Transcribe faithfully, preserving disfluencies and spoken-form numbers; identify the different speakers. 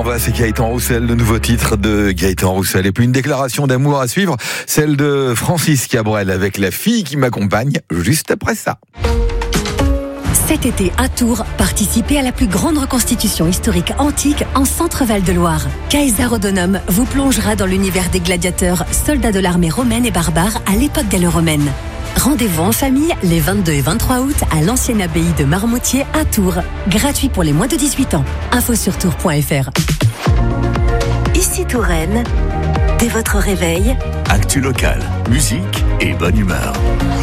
Speaker 1: voix, c'est Gaëtan Roussel, le nouveau titre de Gaëtan Roussel. Et puis une déclaration d'amour à suivre, celle de Francis Cabrel avec La fille qui m'accompagne, juste après ça.
Speaker 2: Cet été à Tours, participez à la plus grande reconstitution historique antique en Centre-Val de Loire. Caesar vous plongera dans l'univers des gladiateurs, soldats de l'armée romaine et barbare à l'époque gallo-romaine. Rendez-vous en famille les vingt-deux et vingt-trois août à l'ancienne abbaye de Marmoutier à Tours. Gratuit pour les moins de dix-huit ans. Info sur tours point f r.
Speaker 3: Ici Touraine, dès votre réveil,
Speaker 4: actu local, musique et bonne humeur.